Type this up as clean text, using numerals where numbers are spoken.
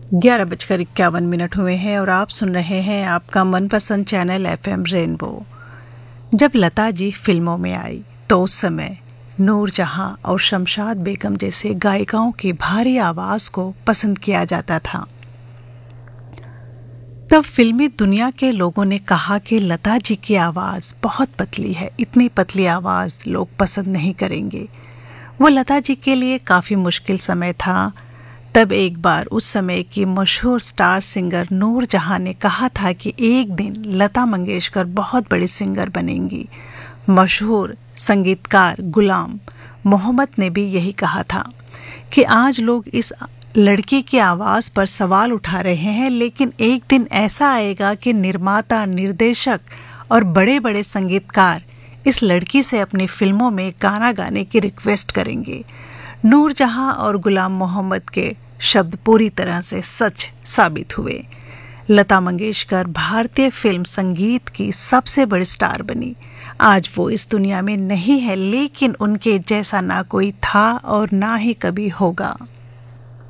11:51 हुए हैं और आप सुन रहे हैं आपका मनपसंद चैनल FM रेनबो। जब लता जी फिल्मों में आई तो उस समय नूरजहां और शमशाद बेगम जैसे गायिकाओं की भारी आवाज़ को पसंद किया जाता था। तब फिल्मी दुनिया के लोगों ने कहा कि लता जी की आवाज़ बहुत पतली है, इतनी पतली आवाज़ लोग पसंद नहीं करेंगे। वो लता जी के लिए काफ़ी मुश्किल समय था। तब एक बार उस समय की मशहूर स्टार सिंगर नूरजहां ने कहा था कि एक दिन लता मंगेशकर बहुत बड़ी सिंगर बनेंगी। मशहूर संगीतकार गुलाम मोहम्मद ने भी यही कहा था कि आज लोग इस लड़की की आवाज़ पर सवाल उठा रहे हैं, लेकिन एक दिन ऐसा आएगा कि निर्माता, निर्देशक और बड़े बड़े संगीतकार इस लड़की से अपनी फिल्मों में गाना गाने की रिक्वेस्ट करेंगे। नूरजहां और गुलाम मोहम्मद के शब्द पूरी तरह से सच साबित हुए। लता मंगेशकर भारतीय फिल्म संगीत की सबसे बड़ी स्टार बनी। आज वो इस दुनिया में नहीं है, लेकिन उनके जैसा ना कोई था और ना ही कभी होगा।